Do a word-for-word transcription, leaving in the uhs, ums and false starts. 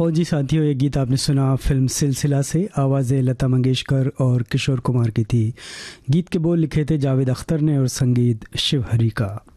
फौजी साथियों, ये गीत आपने सुना फिल्म सिलसिला से। आवाज़ें लता मंगेशकर और किशोर कुमार की थी। गीत के बोल लिखे थे जावेद अख्तर ने और संगीत शिव हरी का।